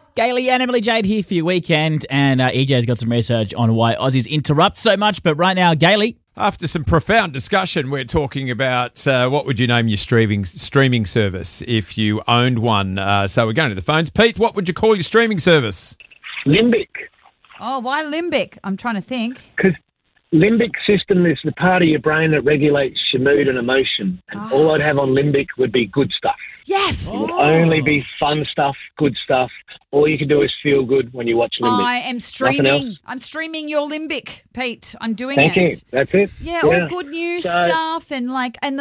Gailey and Emily Jade here for your weekend, and EJ's got some research on why Aussies interrupt so much. But right now, Gailey. After some profound discussion, we're talking about what would you name your streaming service if you owned one. So we're going to the phones. Pete, what would you call your streaming service? Limbic. Oh, why limbic? I'm trying to think. Because limbic system is the part of your brain that regulates your mood and emotion. And all I'd have on limbic would be good stuff. Yes. It would only be fun stuff, good stuff. All you can do is feel good when you watch limbic. I am streaming. I'm streaming your limbic, Pete. I'm doing Thank it. you. That's it. Yeah, all good news stuff and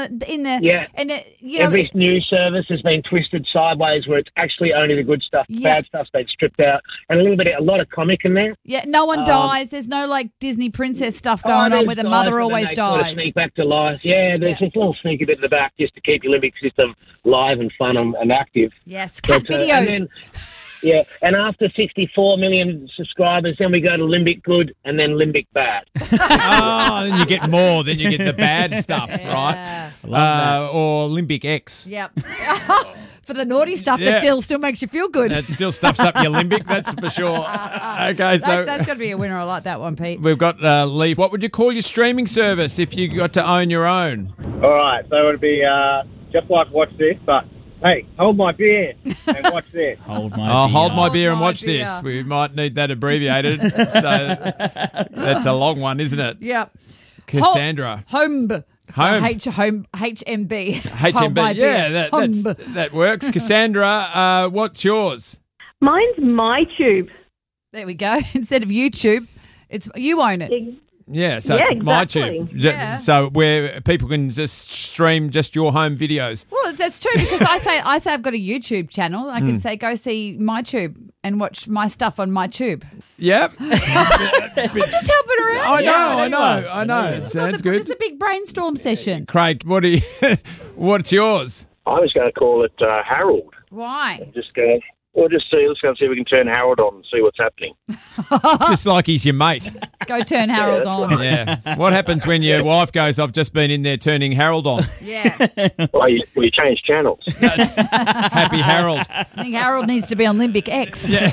every news service has been twisted sideways where it's actually only the good stuff. Yeah. Bad stuff's been stripped out, and a lot of comic in there. Yeah, no one dies. There's no like Disney princess stuff going on where the mother always dies. Sort of sneak back to life. Yeah, there's this little sneaky bit in the back just to keep your limbic system live and fun and active. Yes, cat videos. And after 64 million subscribers, then we go to Limbic Good and then Limbic Bad. Then you get more. Then you get the bad stuff, right? Or Limbic X. Yep. For the naughty stuff that still makes you feel good. That still stuffs up your limbic, that's for sure. Okay, so that's got to be a winner. I like that one, Pete. We've got Leaf. What would you call your streaming service if you got to own your own? All right, so it would be just like Watch This, but hey, hold my beer and watch this. Hold my beer and watch this. We might need that abbreviated. So that's a long one, isn't it? Yep. Cassandra. HMB. HMB. Yeah, that works. Cassandra, what's yours? Mine's MyTube. There we go. Instead of YouTube, you own it. Yeah, so it's MyTube. Yeah. So where people can just stream just your home videos. Well, that's true because I say I've got a YouTube channel. I can say go see MyTube and watch my stuff on MyTube. Yep. I'm just helping her out. I know. It sounds good. It's a big brainstorm session. Craig, what's yours? I was going to call it Harold. Why? Let's go and see if we can turn Harold on and see what's happening. Just like he's your mate. Go turn Harold on. Yeah. What happens when your wife goes, I've just been in there turning Harold on? Yeah. Well, you change channels. Happy Harold. I think Harold needs to be on Limbic X. Yeah.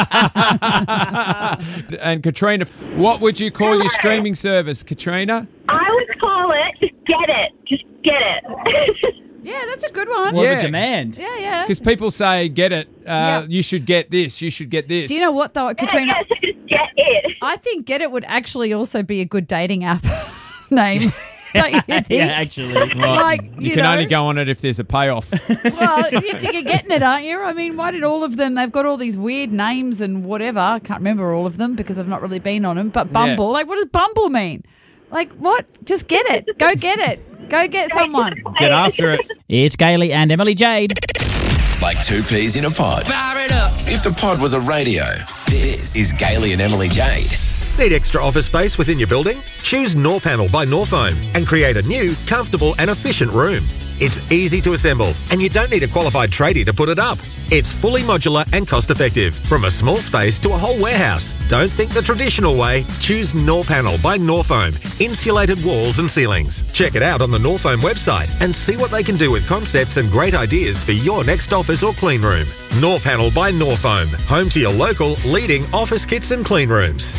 And Katrina, what would you call your streaming service, Katrina? I would call it Get It. Just Get It. Yeah, that's a good one. What a demand. Yeah. Because people say, get it, you should get this, you should get this. Do you know what, though, Katrina? Yeah, so just Get It. I think Get It would actually also be a good dating app name. Don't you think? Yeah, actually. Right. Like, you can only go on it if there's a payoff. Well, you're getting it, aren't you? I mean, why did all of them, they've got all these weird names and whatever. I can't remember all of them because I've not really been on them. But Bumble, like what does Bumble mean? Like what? Just get it. Go get it. Go get someone. Get after it. It's Gailey and Emily Jade. Like two peas in a pod. Fire it up. If the pod was a radio, this is Gailey and Emily Jade. Need extra office space within your building? Choose Norpanel by Norfoam and create a new, comfortable and efficient room. It's easy to assemble and you don't need a qualified tradie to put it up. It's fully modular and cost-effective. From a small space to a whole warehouse. Don't think the traditional way. Choose Norpanel by Norfoam. Insulated walls and ceilings. Check it out on the Norfoam website and see what they can do with concepts and great ideas for your next office or clean room. Norpanel by Norfoam. Home to your local leading office kits and clean rooms.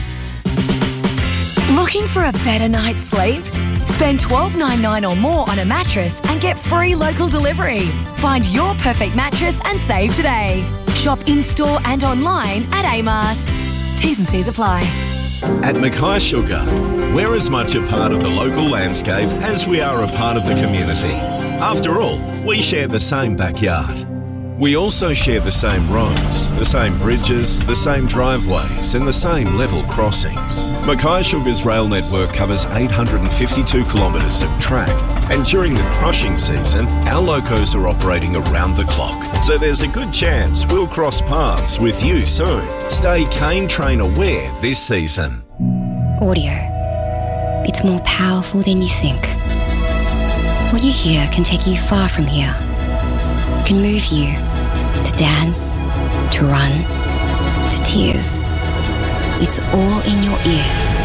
Looking for a better night's sleep? Spend $12.99 or more on a mattress and get free local delivery. Find your perfect mattress and save today. Shop in-store and online at Amart. T's and C's apply. At Mackay Sugar, we're as much a part of the local landscape as we are a part of the community. After all, we share the same backyard. We also share the same roads, the same bridges, the same driveways and the same level crossings. Mackay Sugar's rail network covers 852 kilometres of track, and during the crushing season, our locos are operating around the clock. So there's a good chance we'll cross paths with you soon. Stay Cane Train aware this season. Audio. It's more powerful than you think. What you hear can take you far from here. Can move you to dance, to run, to tears. It's all in your ears.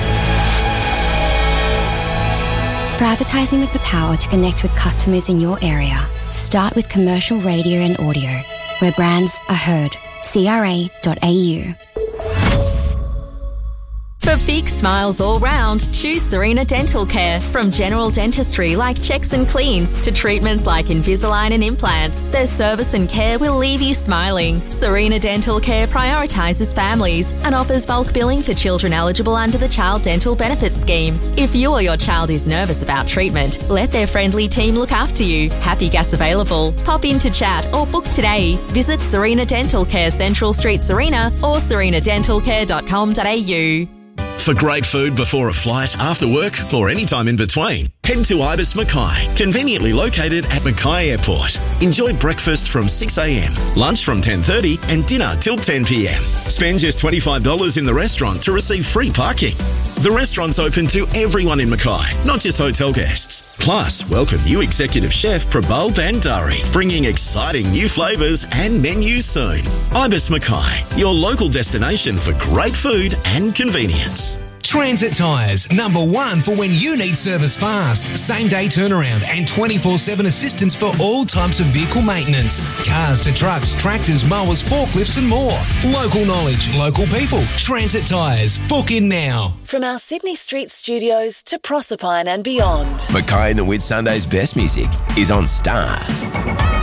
For advertising with the power to connect with customers in your area, start with commercial radio and audio, where brands are heard For big smiles all round, choose Serena Dental Care. From general dentistry like checks and cleans to treatments like Invisalign and implants, their service and care will leave you smiling. Serena Dental Care prioritises families and offers bulk billing for children eligible under the Child Dental Benefits Scheme. If you or your child is nervous about treatment, let their friendly team look after you. Happy gas available. Pop in to chat or book today. Visit Serena Dental Care, Central Street, Serena, or serenadentalcare.com.au. For great food before a flight, after work, or any time in between, head to Ibis Mackay, conveniently located at Mackay Airport. Enjoy breakfast from 6 a.m, lunch from 10:30 and dinner till 10 p.m. Spend just $25 in the restaurant to receive free parking. The restaurant's open to everyone in Mackay, not just hotel guests. Plus, welcome new executive chef Prabal Bandari, bringing exciting new flavours and menus soon. Ibis Mackay, your local destination for great food and convenience. Transit Tyres, #1 for when you need service fast, same-day turnaround and 24/7 assistance for all types of vehicle maintenance. Cars to trucks, tractors, mowers, forklifts and more. Local knowledge, local people. Transit Tyres. Book in now. From our Sydney Street studios to Proserpine and beyond. Mackay and the Whitsundays' best music is on Star.